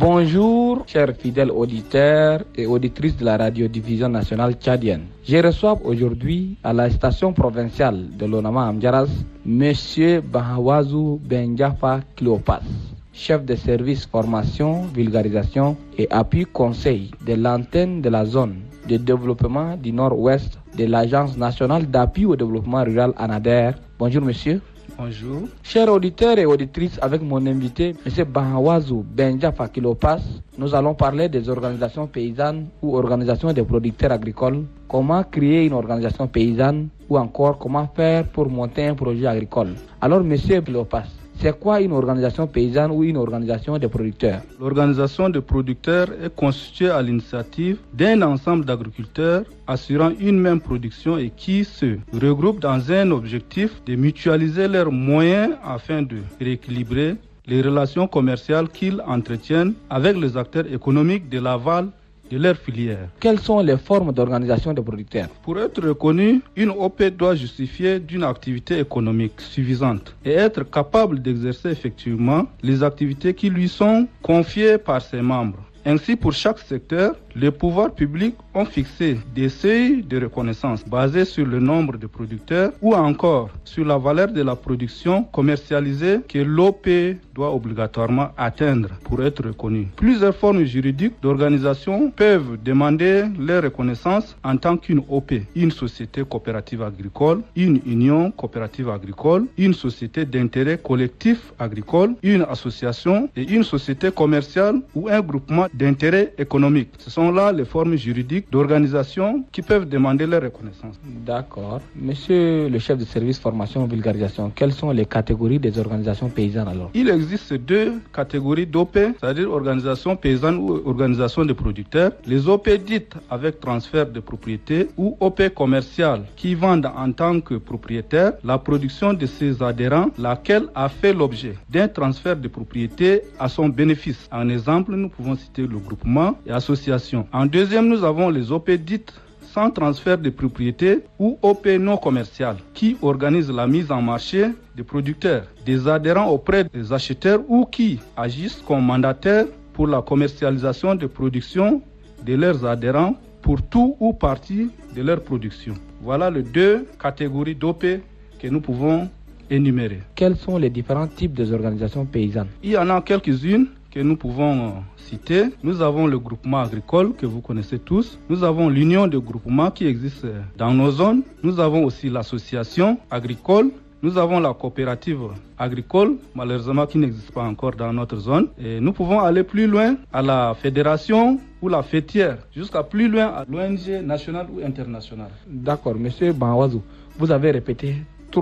Bonjour, chers fidèles auditeurs et auditrices de la radiodiffusion nationale tchadienne. Je reçois aujourd'hui à la station provinciale de l'Onama Amdjaras, Monsieur Bahawazou Benjafa Cléopas, chef de service formation, vulgarisation et appui conseil de l'antenne de la zone de développement du Nord-Ouest de l'Agence nationale d'appui au développement rural ANADER. Bonjour monsieur. Bonjour. Chers auditeurs et auditrices, avec mon invité, M. Bahawazou Benjafa Cléopas, nous allons parler des organisations paysannes ou organisations des producteurs agricoles. Comment créer une organisation paysanne ou encore comment faire pour monter un projet agricole. Alors, M. Cléopas, c'est quoi une organisation paysanne ou une organisation des producteurs? L'organisation des producteurs est constituée à l'initiative d'un ensemble d'agriculteurs assurant une même production et qui se regroupent dans un objectif de mutualiser leurs moyens afin de rééquilibrer les relations commerciales qu'ils entretiennent avec les acteurs économiques de l'aval de leur filière. Quelles sont les formes d'organisation des producteurs? Pour être reconnu, une OP doit justifier d'une activité économique suffisante et être capable d'exercer effectivement les activités qui lui sont confiées par ses membres. Ainsi, pour chaque secteur, les pouvoirs publics ont fixé des seuils de reconnaissance basés sur le nombre de producteurs ou encore sur la valeur de la production commercialisée que l'OP doit obligatoirement atteindre pour être reconnue. Plusieurs formes juridiques d'organisation peuvent demander leur reconnaissance en tant qu'une OP, une société coopérative agricole, une union coopérative agricole, une société d'intérêt collectif agricole, une association et une société commerciale ou un groupement d'intérêt économique. Ce sont là les formes juridiques d'organisation qui peuvent demander leur reconnaissance. D'accord. Monsieur le chef de service formation et vulgarisation, quelles sont les catégories des organisations paysannes alors? Il existe deux catégories d'OP, c'est-à-dire organisation paysanne ou organisation de producteurs. Les OP dites avec transfert de propriété ou OP commerciales qui vendent en tant que propriétaires la production de ses adhérents, laquelle a fait l'objet d'un transfert de propriété à son bénéfice. En exemple, nous pouvons citer le groupement et association. En deuxième, nous avons les OP dites sans transfert de propriété ou OP non commerciales qui organisent la mise en marché des producteurs, des adhérents auprès des acheteurs ou qui agissent comme mandataires pour la commercialisation de production de leurs adhérents pour tout ou partie de leur production. Voilà les deux catégories d'OP que nous pouvons énumérer. Quels sont les différents types d'organisations paysannes? Il y en a quelques-unes que nous pouvons citer. Nous avons le groupement agricole que vous connaissez tous. Nous avons l'union de groupements qui existe dans nos zones. Nous avons aussi l'association agricole. Nous avons la coopérative agricole, malheureusement qui n'existe pas encore dans notre zone. Et nous pouvons aller plus loin à la fédération ou la fêtière, jusqu'à plus loin à l'ONG nationale ou internationale. D'accord, monsieur Bahawazou, vous avez répété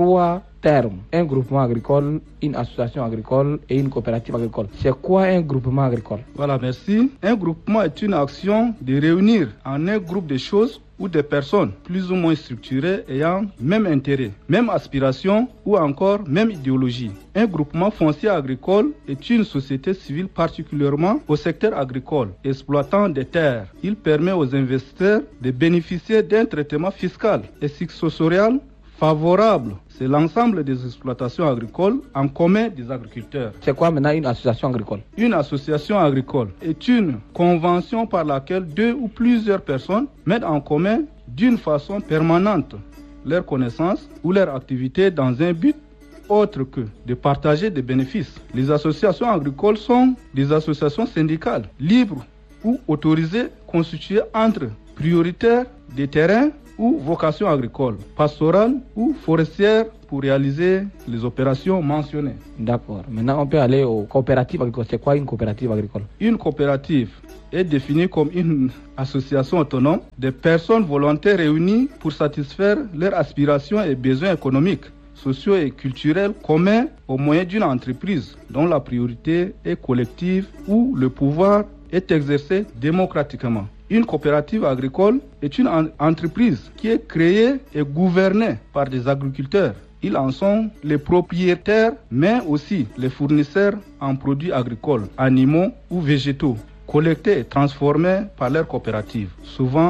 3 termes. Un groupement agricole, une association agricole et une coopérative agricole. C'est quoi un groupement agricole? Voilà, merci. Un groupement est une action de réunir en un groupe de choses ou de personnes plus ou moins structurées ayant même intérêt, même aspiration ou encore même idéologie. Un groupement foncier agricole est une société civile particulièrement au secteur agricole, exploitant des terres. Il permet aux investisseurs de bénéficier d'un traitement fiscal et successoral favorable. C'est l'ensemble des exploitations agricoles en commun des agriculteurs. C'est quoi maintenant une association agricole? Une association agricole est une convention par laquelle 2 ou plusieurs personnes mettent en commun d'une façon permanente leurs connaissances ou leurs activités dans un but autre que de partager des bénéfices. Les associations agricoles sont des associations syndicales, libres ou autorisées, constituées entre prioritaires des terrains ou vocation agricole, pastorale ou forestière pour réaliser les opérations mentionnées. D'accord. Maintenant, on peut aller aux coopératives agricoles. C'est quoi une coopérative agricole? Une coopérative est définie comme une association autonome de personnes volontaires réunies pour satisfaire leurs aspirations et besoins économiques, sociaux et culturels communs au moyen d'une entreprise dont la priorité est collective où le pouvoir est exercé démocratiquement. Une coopérative agricole est une entreprise qui est créée et gouvernée par des agriculteurs. Ils en sont les propriétaires, mais aussi les fournisseurs en produits agricoles, animaux ou végétaux, collectés et transformés par leur coopérative, souvent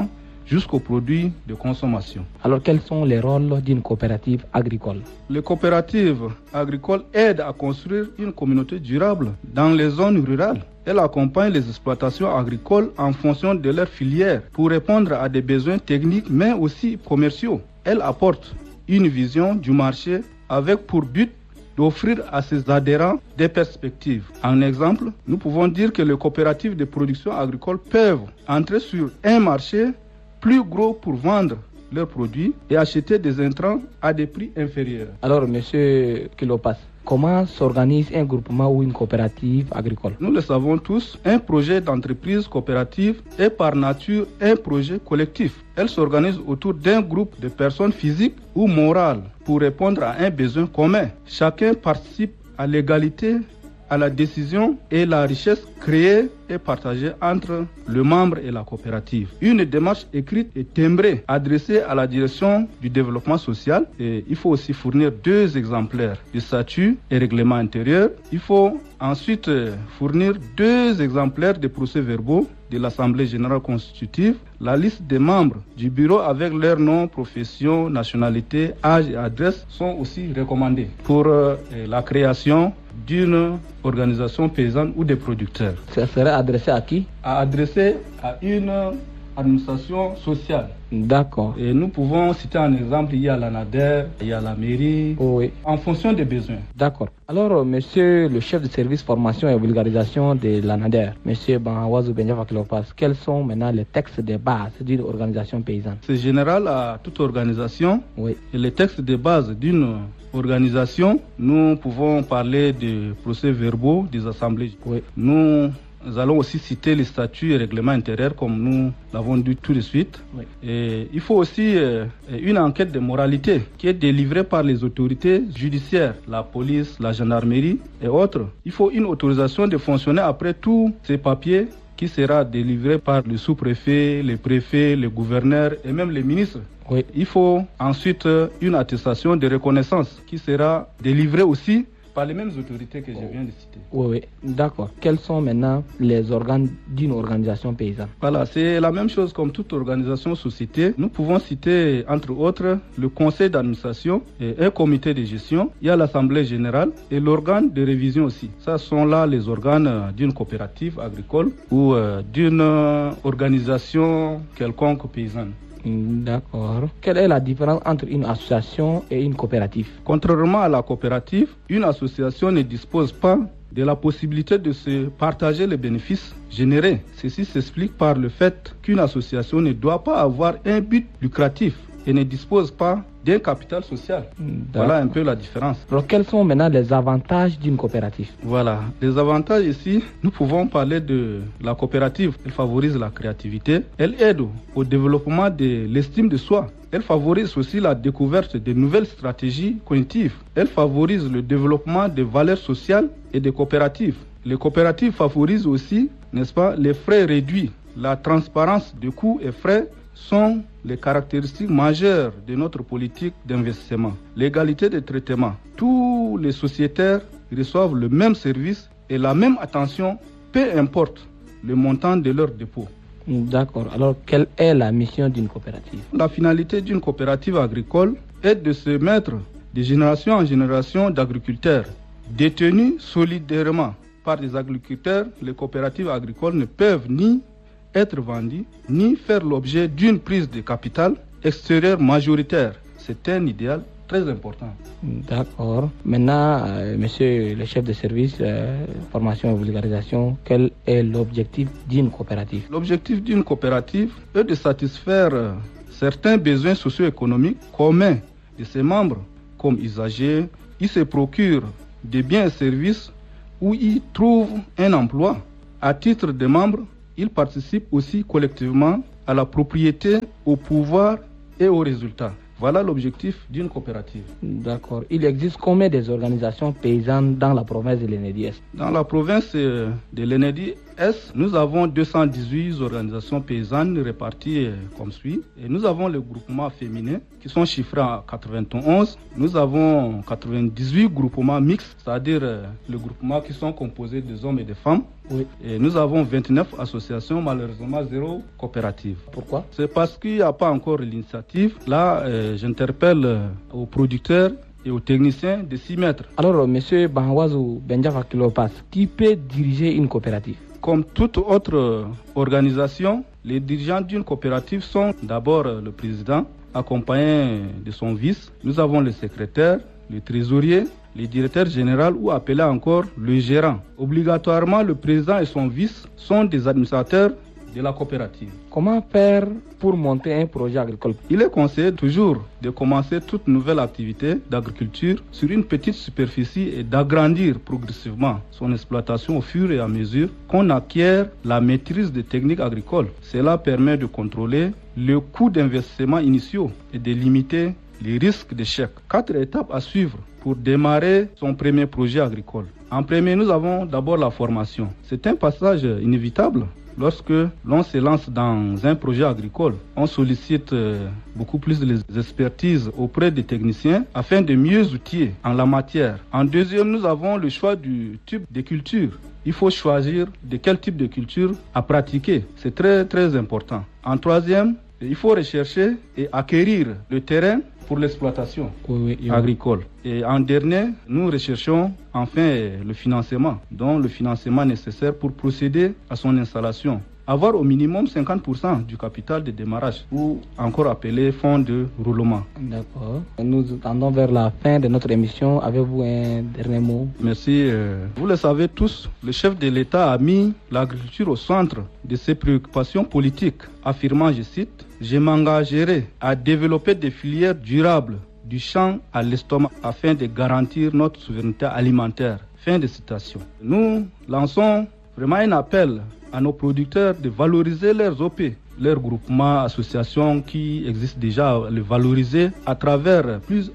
jusqu'aux produits de consommation. Alors, quels sont les rôles d'une coopérative agricole? Les coopératives agricoles aident à construire une communauté durable dans les zones rurales. Elles accompagnent les exploitations agricoles en fonction de leur filière pour répondre à des besoins techniques mais aussi commerciaux. Elles apportent une vision du marché avec pour but d'offrir à ses adhérents des perspectives. En exemple, nous pouvons dire que les coopératives de production agricole peuvent entrer sur un marché plus gros pour vendre leurs produits et acheter des intrants à des prix inférieurs. Alors, monsieur Kilopas, comment s'organise un groupement ou une coopérative agricole? Nous le savons tous, un projet d'entreprise coopérative est par nature un projet collectif. Elle s'organise autour d'un groupe de personnes physiques ou morales pour répondre à un besoin commun. Chacun participe à l'égalité, à la décision et la richesse créée et partagée entre le membre et la coopérative. Une démarche écrite et timbrée adressée à la direction du développement social. Et il faut aussi fournir 2 exemplaires du statut et règlement intérieur. Il faut ensuite fournir 2 exemplaires des procès-verbaux de l'Assemblée générale constitutive, la liste des membres du bureau avec leur nom, profession, nationalité, âge et adresse sont aussi recommandés pour la création d'une organisation paysanne ou des producteurs. Ça serait adressé à qui? Adressé à une administration sociale. D'accord. Et nous pouvons citer un exemple, il y a la NADER, il y a la mairie, oui, en fonction des besoins. D'accord. Alors, monsieur le chef de service formation et vulgarisation de la NADER, monsieur Banhawazou Benjafa Kilopas, quels sont maintenant les textes de base d'une organisation paysanne? C'est général à toute organisation. Oui. Et les textes de base d'une organisation, nous pouvons parler des procès-verbaux des assemblées. Oui. Nous allons aussi citer les statuts et règlements intérieurs comme nous l'avons dit tout de suite. Oui. Et il faut aussi une enquête de moralité qui est délivrée par les autorités judiciaires, la police, la gendarmerie et autres. Il faut une autorisation de fonctionner après tous ces papiers qui sera délivré par le sous-préfet, les préfets, les gouverneurs et même les ministres. Oui. Il faut ensuite une attestation de reconnaissance qui sera délivrée aussi par les mêmes autorités que je viens de citer. Oui, d'accord. Quels sont maintenant les organes d'une organisation paysanne? Voilà, c'est la même chose comme toute organisation société. Nous pouvons citer, entre autres, le conseil d'administration et un comité de gestion. Il y a l'assemblée générale et l'organe de révision aussi. Ça sont là les organes d'une coopérative agricole ou d'une organisation quelconque paysanne. D'accord. Quelle est la différence entre une association et une coopérative? Contrairement à la coopérative, une association ne dispose pas de la possibilité de se partager les bénéfices générés. Ceci s'explique par le fait qu'une association ne doit pas avoir un but lucratif et ne dispose pas d'un capital social. Voilà un peu la différence. Alors, quels sont maintenant les avantages d'une coopérative? Voilà, les avantages ici, nous pouvons parler de la coopérative. Elle favorise la créativité, elle aide au développement de l'estime de soi. Elle favorise aussi la découverte de nouvelles stratégies cognitives. Elle favorise le développement des valeurs sociales et des coopératives. Les coopératives favorisent aussi, n'est-ce pas, les frais réduits. La transparence de coûts et frais sont les caractéristiques majeures de notre politique d'investissement. L'égalité de traitement. Tous les sociétaires reçoivent le même service et la même attention, peu importe le montant de leur dépôt. D'accord. Alors, quelle est la mission d'une coopérative? La finalité d'une coopérative agricole est de se mettre de génération en génération d'agriculteurs détenus solidairement par des agriculteurs. Les coopératives agricoles ne peuvent ni être vendues, ni faire l'objet d'une prise de capital extérieure majoritaire. C'est un idéal très important. D'accord. Maintenant, monsieur le chef de service formation et vulgarisation, quel est l'objectif d'une coopérative? L'objectif d'une coopérative est de satisfaire certains besoins socio-économiques communs de ses membres, comme usagers. Ils se procurent des biens et services où ils trouvent un emploi. À titre de membres, ils participent aussi collectivement à la propriété, au pouvoir et aux résultats. Voilà l'objectif d'une coopérative. D'accord. Il existe combien d'organisations paysannes dans la province de l'Enedi-Est? Dans la province de l'Enedi-Est, Est, nous avons 218 organisations paysannes réparties comme suit. Et nous avons les groupements féminins qui sont chiffrés à 91. Nous avons 98 groupements mixtes, c'est-à-dire les groupements qui sont composés des hommes et des femmes. Oui. Et nous avons 29 associations, malheureusement 0 coopératives. Pourquoi? C'est parce qu'il n'y a pas encore l'initiative. Là, j'interpelle aux producteurs et aux techniciens de s'y mettre. Alors, M. Bahawazou Benjafa Kilopas, qui peut diriger une coopérative? Comme toute autre organisation, les dirigeants d'une coopérative sont d'abord le président, accompagné de son vice. Nous avons le secrétaire, le trésorier, le directeur général ou appelé encore le gérant. Obligatoirement, le président et son vice sont des administrateurs de la coopérative. Comment faire pour monter un projet agricole? Il est conseillé toujours de commencer toute nouvelle activité d'agriculture sur une petite superficie et d'agrandir progressivement son exploitation au fur et à mesure qu'on acquiert la maîtrise des techniques agricoles. Cela permet de contrôler le coût d'investissement initiaux et de limiter les risques d'échec. 4 étapes à suivre pour démarrer son premier projet agricole. En premier, nous avons d'abord la formation. C'est un passage inévitable. Lorsque l'on se lance dans un projet agricole, on sollicite beaucoup plus les expertises auprès des techniciens afin de mieux outiller en la matière. En deuxième, nous avons le choix du type de culture. Il faut choisir de quel type de culture à pratiquer. C'est très très important. En troisième, il faut rechercher et acquérir le terrain pour l'exploitation agricole. Et en dernier, nous recherchons enfin le financement, donc le financement nécessaire pour procéder à son installation. Avoir au minimum 50% du capital de démarrage, ou encore appelé fonds de roulement. D'accord. Nous tendons vers la fin de notre émission. Avez-vous un dernier mot? Merci. Vous le savez tous, le chef de l'État a mis l'agriculture au centre de ses préoccupations politiques, affirmant, je cite, « Je m'engagerai à développer des filières durables du champ à l'estomac afin de garantir notre souveraineté alimentaire. » Fin de citation. Nous lançons vraiment un appel à nos producteurs de valoriser leurs OP, leurs groupements, associations qui existent déjà, les valoriser à travers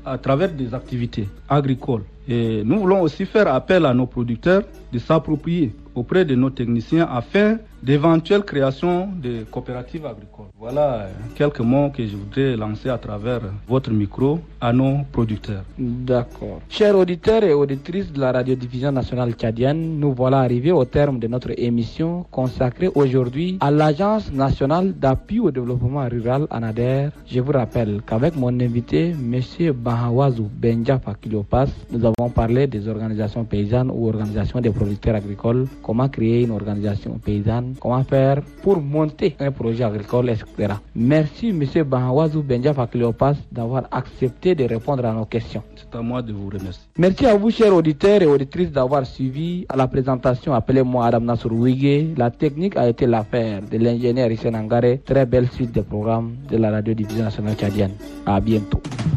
des activités agricoles. Et nous voulons aussi faire appel à nos producteurs de s'approprier auprès de nos techniciens afin d'éventuelles créations de coopératives agricoles. Voilà quelques mots que je voudrais lancer à travers votre micro à nos producteurs. D'accord. Chers auditeurs et auditrices de la radiodiffusion nationale tchadienne, nous voilà arrivés au terme de notre émission consacrée aujourd'hui à l'Agence nationale d'appui au développement rural ANADER. Je vous rappelle qu'avec mon invité, M. Bahawazou Benjafa Kilopas, nous avons parlé des organisations paysannes ou organisations des producteurs agricoles, comment créer une organisation paysanne, comment faire pour monter un projet agricole, etc. Merci M. Bahawazou Benjafa Kilopas d'avoir accepté de répondre à nos questions. C'est à moi de vous remercier. Merci à vous, chers auditeurs et auditrices, d'avoir suivi. À la présentation, appelez-moi Adam Nassour Ouigué. La technique a été l'affaire de l'ingénieur Hissène Angare. Très belle suite de programmes de la radiodiffusion nationale tchadienne. À bientôt.